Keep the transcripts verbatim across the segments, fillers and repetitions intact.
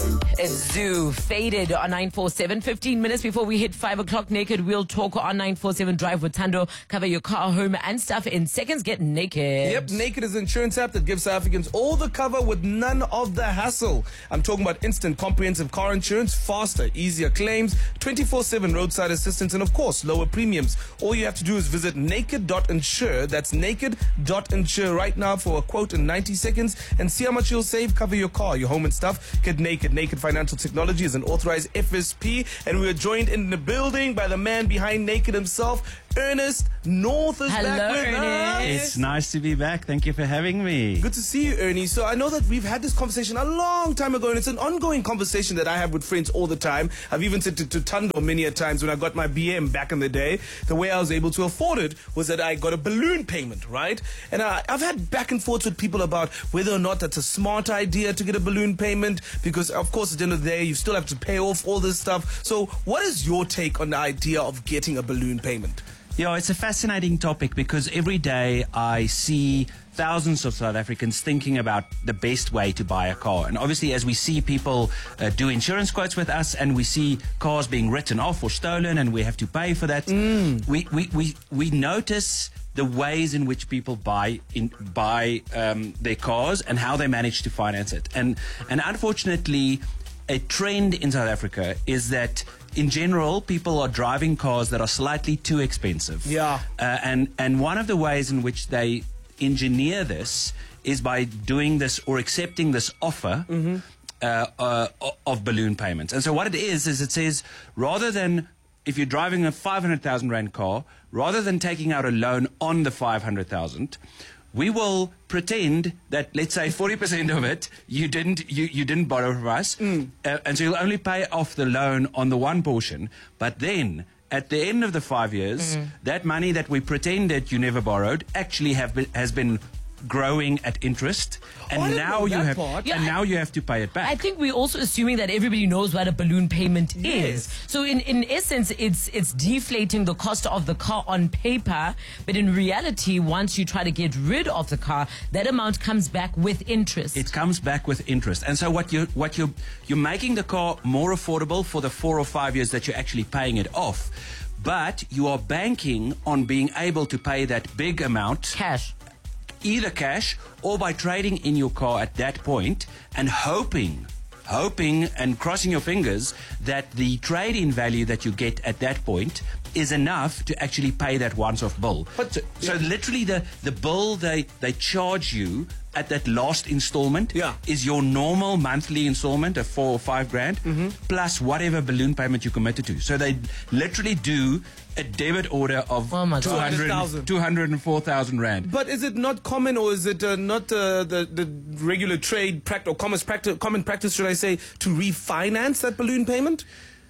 It's Zoo, Faded on nine four seven. fifteen minutes before we hit five o'clock. Naked Real Talk on nine four seven Drive with Tando. Cover your car, home and stuff in seconds. Get naked. Yep, Naked is an insurance app that gives South Africans all the cover with none of the hassle. I'm talking about instant comprehensive car insurance, faster, easier claims, twenty-four seven roadside assistance, and of course, lower premiums. All you have to do is visit naked dot insure. That's naked dot insure right now for a quote in ninety seconds and see how much you'll save. Cover your car, your home and stuff. Get naked. Naked Financial Technology is an authorized F S P, and we are joined in the building by the man behind Naked himself, Ernest North is Hello, back with us. It's nice to be back. Thank you for having me. Good to see you, Ernie. So I know that we've had this conversation a long time ago, and it's an ongoing conversation that I have with friends all the time. I've even said to, to Tando many a times when I got my B M back in the day, the way I was able to afford it was that I got a balloon payment, right? And I, I've had back and forth with people about whether or not that's a smart idea to get a balloon payment, because of course at the end of the day, you still have to pay off all this stuff. So what is your take on the idea of getting a balloon payment? Yeah, it's a fascinating topic because every day I see thousands of South Africans thinking about the best way to buy a car. And obviously, as we see people uh, do insurance quotes with us and we see cars being written off or stolen and we have to pay for that, mm. we, we, we, we notice the ways in which people buy in, buy um, their cars and how they manage to finance it. And, and unfortunately, a trend in South Africa is that in general, people are driving cars that are slightly too expensive. Yeah. Uh, and, and one of the ways in which they engineer this is by doing this or accepting this offer mm-hmm. uh, uh, of balloon payments. And so what it is, is it says rather than, if you're driving a five hundred thousand rand car, rather than taking out a loan on the five hundred thousand, we will pretend that, let's say, forty percent of it you didn't you, you didn't borrow from us, mm. uh, and so you'll only pay off the loan on the one portion. But then, at the end of the five years, mm. that money that we pretended you never borrowed actually have been, has been growing at interest, and oh, now you have part. Yeah, and I, now you have to pay it back. I think we're also assuming that everybody knows what a balloon payment yes. is. So in, in essence, it's it's deflating the cost of the car on paper, but in reality, once you try to get rid of the car, that amount comes back with interest. It comes back with interest, and so what you what you you're making the car more affordable for the four or five years that you're actually paying it off, but you are banking on being able to pay that big amount cash. Either cash or by trading in your car at that point and hoping, hoping and crossing your fingers that the trade-in value that you get at that point is enough to actually pay that once-off bill. But, so, yeah. so literally the, the bill they, they charge you at that last installment yeah. is your normal monthly installment of four or five grand mm-hmm. plus whatever balloon payment you committed to. So they literally do a debit order of oh two hundred four thousand rand. But is it not common, or is it uh, not uh, the, the regular trade practice, or common practice, common practice, should I say, to refinance that balloon payment?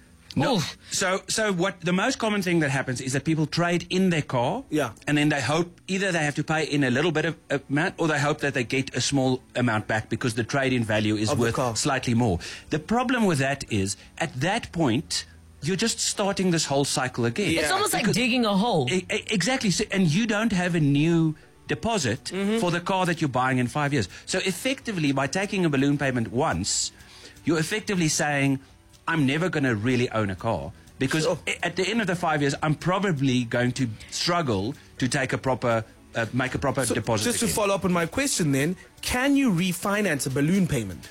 No. Oof. So, so what the most common thing that happens is that people trade in their car, yeah, and then they hope either they have to pay in a little bit of amount, or they hope that they get a small amount back because the trade-in value is of worth slightly more. The problem with that is, at that point, you're just starting this whole cycle again. Yeah. It's almost because like digging a hole. E- e- exactly. So, and you don't have a new deposit mm-hmm. for the car that you're buying in five years. So effectively, by taking a balloon payment once, you're effectively saying, I'm never going to really own a car, because sure. at the end of the five years, I'm probably going to struggle to take a proper, uh, make a proper so deposit. Just again. to follow up on my question then, can you refinance a balloon payment?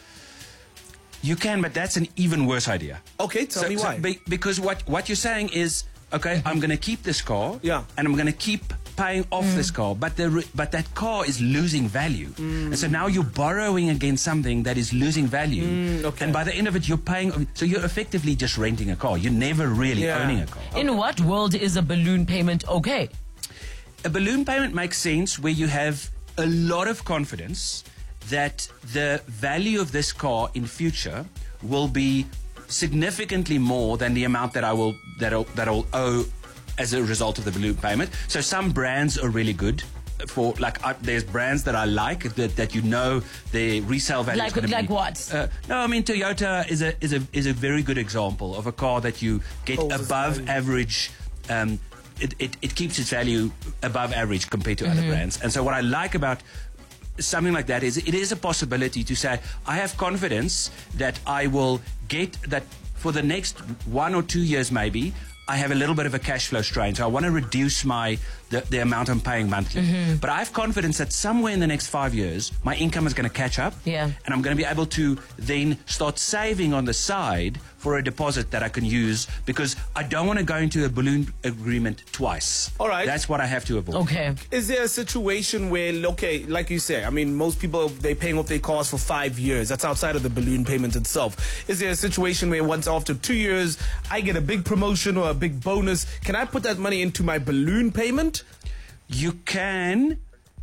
You can, but that's an even worse idea. Okay, tell so, me why. So be, because what, what you're saying is, okay, I'm going to keep this car, yeah. and I'm going to keep paying off mm. this car, but the but that car is losing value, mm. and so now you're borrowing against something that is losing value, mm, okay. and by the end of it, you're paying. So you're effectively just renting a car. You're never really yeah. owning a car. In okay. what world is a balloon payment okay? A balloon payment makes sense where you have a lot of confidence that the value of this car in future will be significantly more than the amount that I will that I'll, that I'll owe as a result of the balloon payment. So some brands are really good for, like, uh, there's brands that I like that, that you know their resale value like is going to like be. what? Uh, no, I mean Toyota is a is a is a very good example of a car that you get oh, above average. Um, it, it it keeps its value above average compared to mm-hmm. other brands. And so what I like about something like that is it is a possibility to say, I have confidence that I will get that for the next one or two years maybe, I have a little bit of a cash flow strain, so I want to reduce my the, the amount I'm paying monthly. Mm-hmm. But I have confidence that somewhere in the next five years, my income is going to catch up, yeah. and I'm going to be able to then start saving on the side for a deposit that I can use, because I don't want to go into a balloon agreement twice. All right. That's what I have to avoid. Okay. Is there a situation where, okay, like you say, I mean, most people, they're paying off their cars for five years. That's outside of the balloon payment itself. Is there a situation where once after two years, I get a big promotion or a big bonus? Can I put that money into my balloon payment? You can.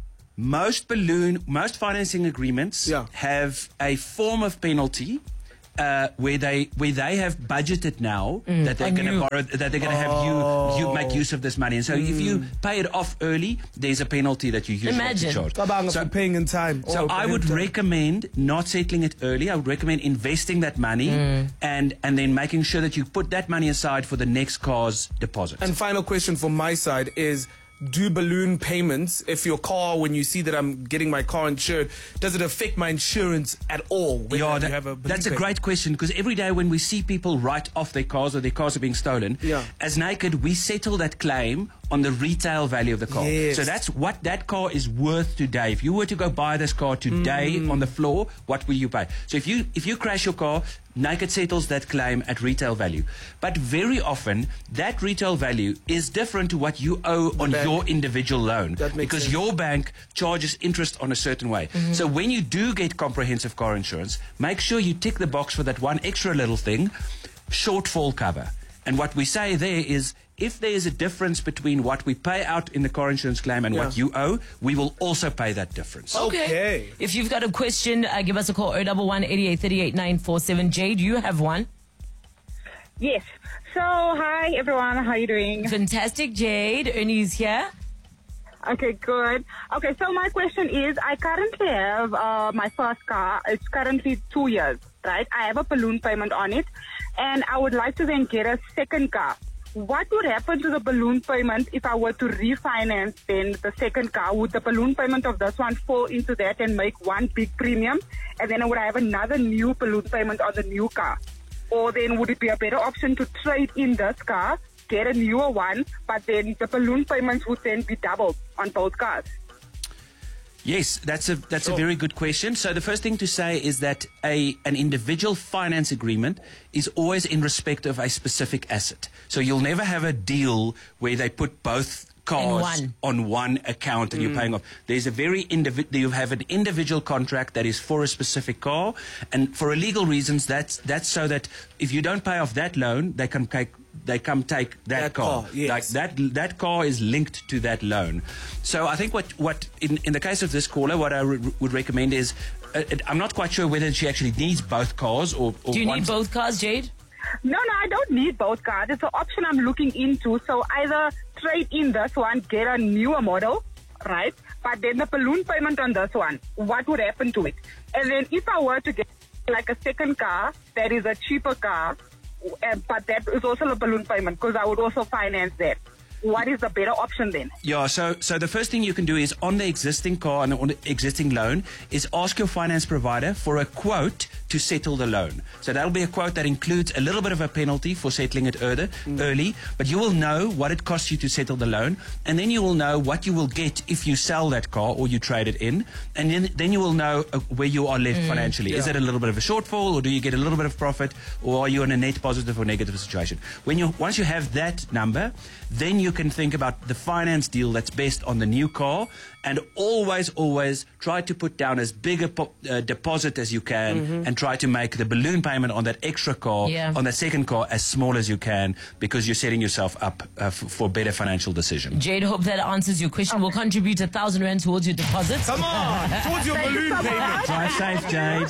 Most balloon, most financing agreements yeah. have a form of penalty uh, where they where they have budgeted now mm, that they're going to borrow, that they're going to oh. have you you make use of this money. And so mm. if you pay it off early, there's a penalty that you usually Imagine. have to charge. So paying in time. So I would recommend not settling it early. I would recommend investing that money mm. and and then making sure that you put that money aside for the next car's deposit. And final question from my side is, do balloon payments, if your car, when you see that I'm getting my car insured, does it affect my insurance at all? Yeah, that, have a that's payment? a great question, because every day when we see people write off their cars or their cars are being stolen, yeah. as Naked, we settle that claim on the retail value of the car. Yes. So that's what that car is worth today. If you were to go buy this car today mm. on the floor, what will you pay? So if you if you crash your car, Naked settles that claim at retail value. But very often, that retail value is different to what you owe the on bank. your individual loan. Because sense. your bank charges interest on a certain way. Mm-hmm. So when you do get comprehensive car insurance, make sure you tick the box for that one extra little thing, shortfall cover. And what we say there is, if there is a difference between what we pay out in the car insurance claim and yeah. what you owe, we will also pay that difference. Okay. okay. If you've got a question, uh, give us a call, oh one one, eighty-eight, thirty-eight, nine four seven. Jade, you have one. Yes. So, hi, everyone. How are you doing? Fantastic, Jade. Ernie's here. Okay, good. Okay, so my question is, I currently have uh, my first car. It's currently two years, right? I have a balloon payment on it, and I would like to then get a second car. What would happen to the balloon payment if I were to refinance then the second car? Would the balloon payment of this one fall into that and make one big premium? And then I would have another new balloon payment on the new car? Or then would it be a better option to trade in this car, get a newer one, but then the balloon payments would then be doubled on both cars? Yes, that's a that's sure. a very good question. So the first thing to say is that a an individual finance agreement is always in respect of a specific asset. So you'll never have a deal where they put both cars one. on one account and mm. you're paying off. There's a very individual. You have an individual contract that is for a specific car, and for illegal reasons, that's that's so that if you don't pay off that loan, they can take. They come take that, that car. car yes. Like that that car is linked to that loan. So I think what, what in, in the case of this caller, what I re- would recommend is, uh, I'm not quite sure whether she actually needs both cars or, or Do you one. need both cars, Jade? No, no, I don't need both cars. It's an option I'm looking into. So either trade in this one, get a newer model, right? But then the balloon payment on this one, what would happen to it? And then if I were to get like a second car that is a cheaper car, Uh, but that is also a balloon payment because I would also finance that. What is the better option then? Yeah, so so the first thing you can do is on the existing car and on the existing loan is ask your finance provider for a quote to settle the loan. So that'll be a quote that includes a little bit of a penalty for settling it early, mm. early, but you will know what it costs you to settle the loan, and then you will know what you will get if you sell that car or you trade it in, and then, then you will know uh, where you are left mm. financially. Yeah. Is it a little bit of a shortfall, or do you get a little bit of profit, or are you in a net positive or negative situation? When you once you have that number, then you can think about the finance deal that's best on the new car, and always, always try to put down as big a po- uh, deposit as you can, mm-hmm. and try to make the balloon payment on that extra car, yeah. on that second car, as small as you can, because you're setting yourself up uh, f- for better financial decision. Jade, hope that answers your question. We'll contribute a thousand rand towards your deposits. Come on, towards your balloon payment. Drive safe, Jade.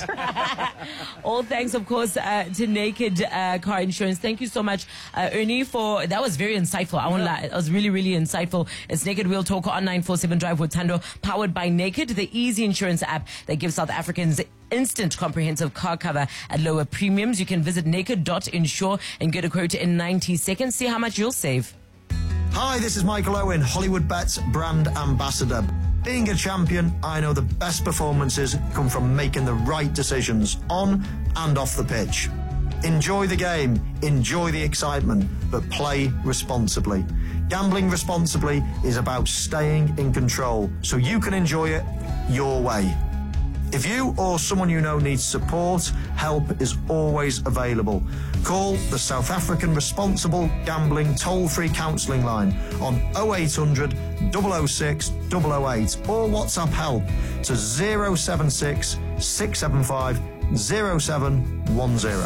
All thanks, of course, uh, to Naked uh, Car Insurance. Thank you so much, uh, Ernie, for that was very insightful. I won't lie, it was really, really insightful. It's Naked Real Talk on nine four seven Drive with Tando, powered by Naked, the easy insurance app that gives South Africans instant comprehensive car cover at lower premiums. You can visit naked dot insure and get a quote in ninety seconds. See how much you'll save. Hi, this is Michael Owen, Hollywood Bets brand ambassador. Being a champion, I know the best performances come from making the right decisions on and off the pitch. Enjoy the game, enjoy the excitement, but play responsibly. Gambling responsibly is about staying in control so you can enjoy it your way. If you or someone you know needs support, help is always available. Call the South African Responsible Gambling Toll-Free Counselling Line on oh eight hundred, double oh six, double oh eight or WhatsApp help to zero seven six, six seven five, zero seven one zero.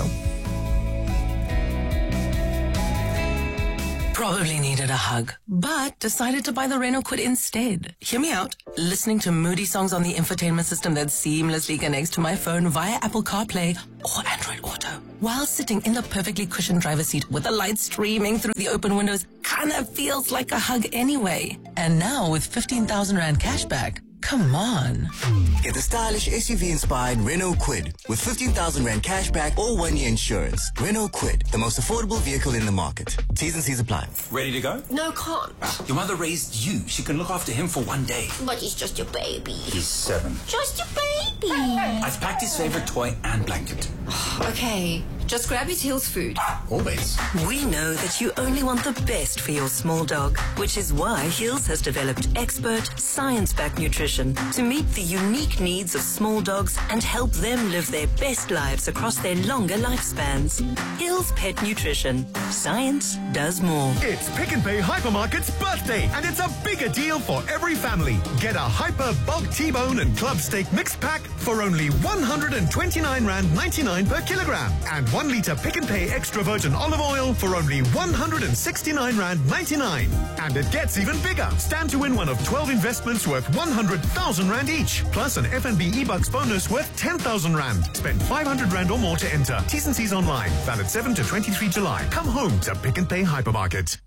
Probably needed a hug, but decided to buy the Renault Kwid instead. Hear me out. Listening to moody songs on the infotainment system that seamlessly connects to my phone via Apple CarPlay or Android Auto. While sitting in the perfectly cushioned driver's seat with the light streaming through the open windows, kinda feels like a hug anyway. And now with fifteen thousand rand cashback, come on. Get the stylish S U V-inspired Renault Kwid with fifteen thousand rand cashback or one-year insurance. Renault Kwid, the most affordable vehicle in the market. T's and C's apply. Ready to go? No, can't. Ah, your mother raised you. She can look after him for one day. But he's just your baby. He's seven. Just your baby. I've packed his favorite toy and blanket. Okay, just grab his Hills food. Always. We know that you only want the best for your small dog, which is why Hills has developed expert, science-backed nutrition to meet the unique needs of small dogs and help them live their best lives across their longer lifespans. Hills Pet Nutrition. Science does more. It's Pick n Pay Hypermarket's birthday, and it's a bigger deal for every family. Get a Hyper Bulk T-Bone and Club Steak Mixed Pack for only one hundred twenty-nine rand ninety-nine per kilogram, and one litre Pick n Pay Extra Virgin Olive Oil for only one hundred sixty-nine rand ninety-nine. And it gets even bigger. Stand to win one of twelve investments worth one hundred thousand rand each, plus an F N B eBucks bonus worth ten thousand rand. Spend five hundred rand or more to enter. T's and C's online. Valid seven to twenty-three July. Come home to Pick n Pay Hypermarket.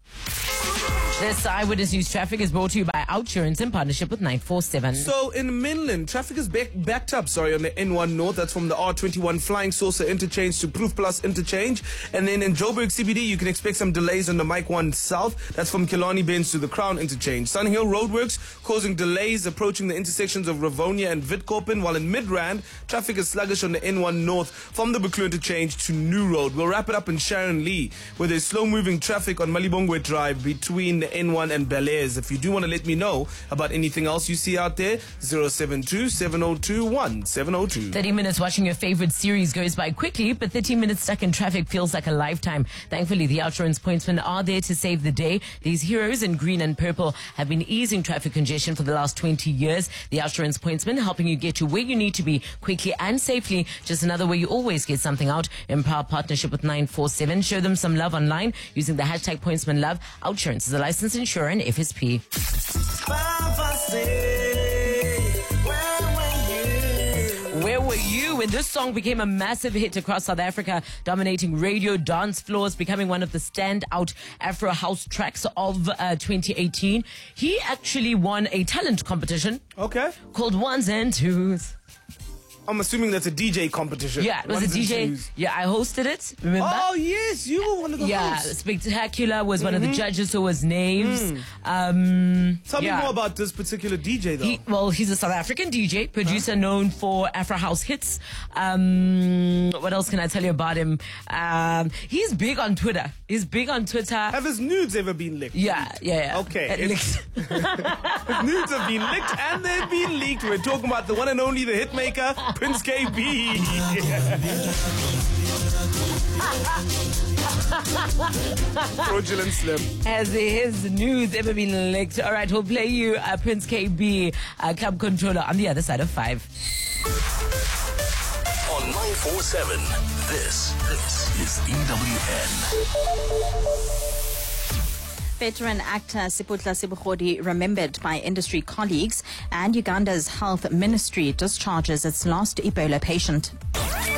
This Eyewitness News Traffic is brought to you by Outsurance in partnership with nine four seven. So in Mainland, traffic is back, backed up, sorry, on the N one North. That's from the R twenty-one Flying Saucer interchange to Proof Plus interchange. And then in Joburg C B D, you can expect some delays on the Mike one South. That's from Killarney Benz to the Crown interchange. Sunhill roadworks causing delays approaching the intersections of Ravonia and Witkoppen, while in Midrand, traffic is sluggish on the N one North from the Buccleuch interchange to New Road. We'll wrap it up in Sharon Lee, where there's slow-moving traffic on Malibongwe Drive between the N one and Bel-Airs. If you do want to let me know about anything else you see out there, zero seven two, seven oh two, one seven oh two. thirty minutes watching your favorite series goes by quickly, but thirty minutes stuck in traffic feels like a lifetime. Thankfully, the Outsurance pointsmen are there to save the day. These heroes in green and purple have been easing traffic congestion for the last twenty years. The Outsurance pointsmen helping you get to where you need to be quickly and safely. Just another way you always get something out. In proud partnership with nine four seven. Show them some love online using the hashtag pointsmanlove. Outsurance is a licensed insurer and F S P. Where were you when this song became a massive hit across South Africa, dominating radio, dance floors, becoming one of the standout Afro house tracks of uh, twenty eighteen? He actually won a talent competition. Okay. Called Ones and Twos. I'm assuming that's a D J competition. Yeah, it was Ones a D J. and twos. Yeah, I hosted it. Remember? Oh, yes, you were one of the Yeah, hosts. Spectacular was one of the Mhm. judges who was names. Mm. Um, Tell yeah. me more about this particular D J, though. He, well, he's a South African D J, producer known for Afro House hits. Um, what else can I tell you about him? Um, he's big on Twitter. He's big on Twitter. Have his nudes ever been licked? Yeah, yeah, yeah. Okay. Uh, it's- His nudes have been licked and they've been leaked. We're talking about the one and only, the hitmaker, Prince K B. Fraudulent Slim. Has his nudes ever been leaked? All right, we'll play you uh, Prince K B, uh, club controller, on the other side of five. On nine four seven, this, this is E W N. Veteran actor Siputla Sibukhodi remembered by industry colleagues, and Uganda's health ministry discharges its last Ebola patient.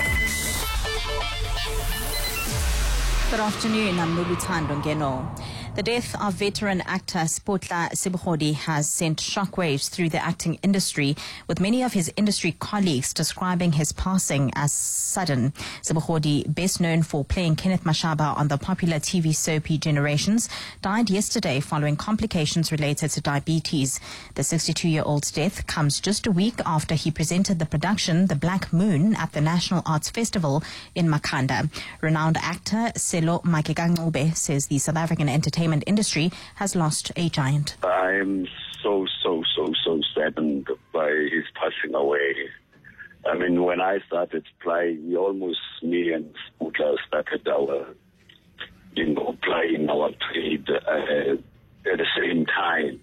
Good afternoon, I'm Noluthando Ngeno. The death of veteran actor Spotla Sebogodi has sent shockwaves through the acting industry, with many of his industry colleagues describing his passing as sudden. Sebogodi, best known for playing Kenneth Mashaba on the popular T V soapy Generations, died yesterday following complications related to diabetes. The sixty-two-year-old's death comes just a week after he presented the production The Black Moon at the National Arts Festival in Makhanda. Renowned actor Selo Makekangube says the South African entertainment industry has lost a giant. I'm so, so, so, so saddened by his passing away. I mean, when I started playing, almost me and Sputla started our, you know, playing our trade uh, at the same time.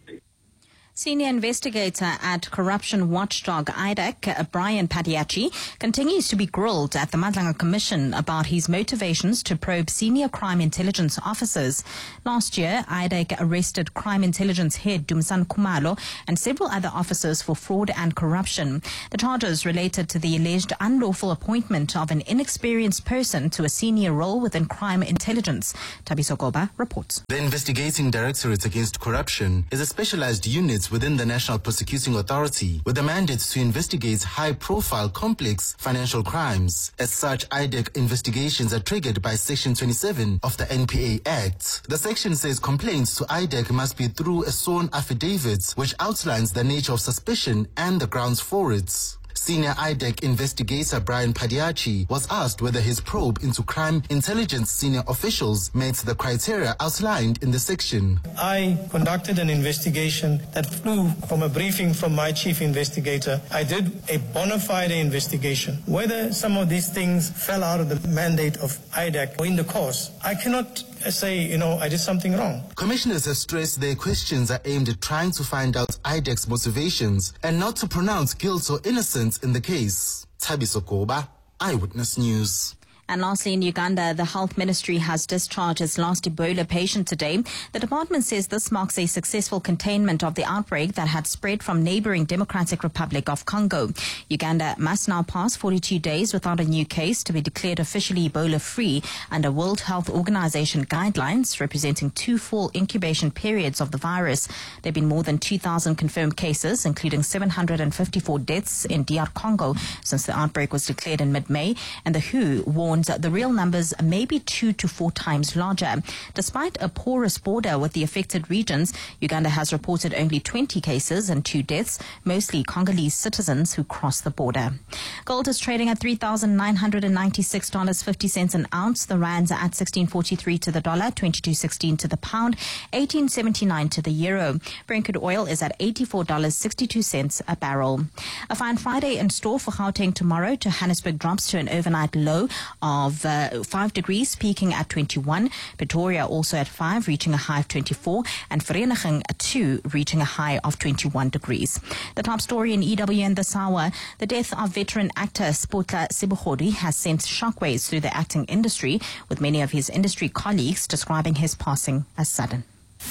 Senior investigator at corruption watchdog I D E C, Brian Padiachi, continues to be grilled at the Madlanga Commission about his motivations to probe senior crime intelligence officers. Last year, I D E C arrested crime intelligence head Dumsan Kumalo and several other officers for fraud and corruption. The charges related to the alleged unlawful appointment of an inexperienced person to a senior role within crime intelligence. Tabiso Goba reports. The Investigating Directorate Against Corruption is a specialized unit within the National Prosecuting Authority with a mandate to investigate high-profile, complex financial crimes. As such, I D E C investigations are triggered by Section twenty-seven of the N P A Act. The section says complaints to I D E C must be through a sworn affidavit which outlines the nature of suspicion and the grounds for it. Senior I D E C investigator Brian Padiachi was asked whether his probe into crime intelligence senior officials met the criteria outlined in the section. I conducted an investigation that flew from a briefing from my chief investigator. I did a bona fide investigation. Whether some of these things fell out of the mandate of I D E C or in the course, I cannot say, you know, I did something wrong. Commissioners have stressed their questions are aimed at trying to find out I D E C's motivations and not to pronounce guilt or innocence in the case. Tabiso Koba, Eyewitness News. And lastly, in Uganda, the health ministry has discharged its last Ebola patient today. The department says this marks a successful containment of the outbreak that had spread from neighboring Democratic Republic of Congo. Uganda must now pass forty-two days without a new case to be declared officially Ebola-free under World Health Organization guidelines, representing two full incubation periods of the virus. There have been more than two thousand confirmed cases, including seven hundred fifty-four deaths in D R Congo since the outbreak was declared in mid-May, and the W H O warned the real numbers may be two to four times larger. Despite a porous border with the affected regions, Uganda has reported only twenty cases and two deaths, mostly Congolese citizens who crossed the border. Gold is trading at three thousand nine hundred ninety-six dollars and fifty cents an ounce. The rands are at sixteen forty-three to the dollar, twenty-two sixteen to the pound, eighteen seventy-nine to the euro. Brent crude oil is at eighty-four dollars and sixty-two cents a barrel. A fine Friday in store for Gauteng tomorrow. Johannesburg drops to an overnight low of uh, five degrees, peaking at twenty-one. Pretoria also at five, reaching a high of twenty-four. And Vereeniging at two, reaching a high of twenty-one degrees. The top story in E W N this hour: the death of veteran actor Spotla Sebogodi has sent shockwaves through the acting industry, with many of his industry colleagues describing his passing as sudden.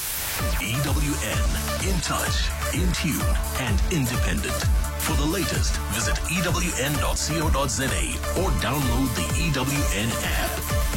E W N, in touch, in tune, and independent. For the latest, visit E W N dot co dot za or download the E W N app.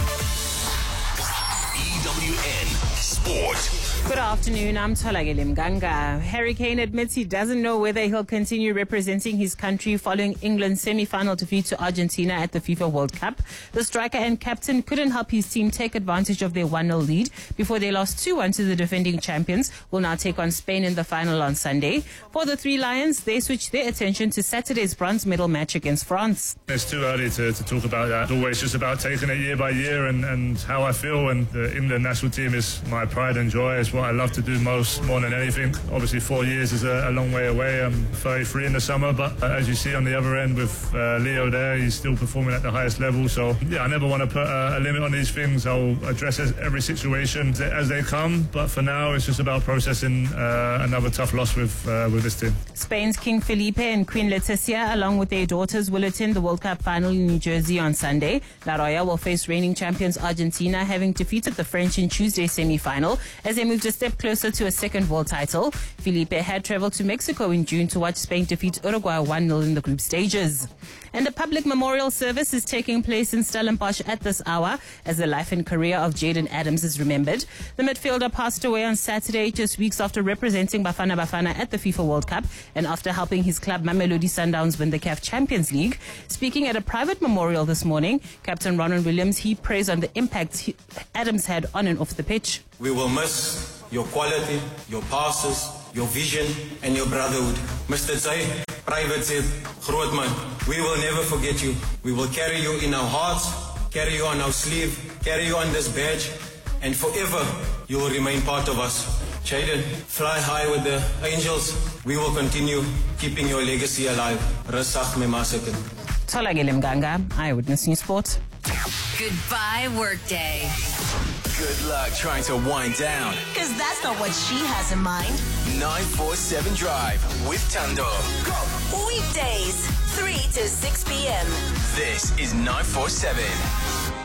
E W N Sport. Good afternoon, I'm Tolagele Mganga. Harry Kane admits he doesn't know whether he'll continue representing his country following England's semi-final defeat to Argentina at the FIFA World Cup. The striker and captain couldn't help his team take advantage of their one nil lead before they lost two one to the defending champions, who will now take on Spain in the final on Sunday. For the Three Lions, they switched their attention to Saturday's bronze medal match against France. It's too early to, to talk about that. It's always just about taking it year by year and, and how I feel, and the England national team is my pride and joy. It's what I love to do most, more than anything. Obviously, four years is a, a long way away. I'm thirty-three in the summer, but uh, as you see on the other end with uh, Leo there, he's still performing at the highest level. So, yeah, I never want to put a, a limit on these things. I'll address every situation as they come, but for now, it's just about processing uh, another tough loss with uh, with this team. Spain's King Felipe and Queen Letizia, along with their daughters, will attend the World Cup final in New Jersey on Sunday. La Roya will face reigning champions Argentina, having defeated the French French in Tuesday's semi-final as they moved a step closer to a second world title. Felipe had travelled to Mexico in June to watch Spain defeat Uruguay one nil in the group stages. And a public memorial service is taking place in Stellenbosch at this hour as the life and career of Jaden Adams is remembered. The midfielder passed away on Saturday, just weeks after representing Bafana Bafana at the FIFA World Cup and after helping his club Mamelodi Sundowns win the C A F Champions League. Speaking at a private memorial this morning, Captain Ronald Williams, he praised on the impact he, Adams had on and off the pitch. We will miss your quality, your passes, your vision and your brotherhood. Mister Zay, Private Zay, Grootman, we will never forget you. We will carry you in our hearts, carry you on our sleeve, carry you on this badge, and forever you will remain part of us. Jaden, fly high with the angels. We will continue keeping your legacy alive. Rasach Memasikin. Tolagele Mganga, Eyewitness News Sport. Goodbye, workday. Good luck trying to wind down. Because that's not what she has in mind. nine four seven Drive with Tando. Go. Weekdays, three to six p.m. This is nine four seven.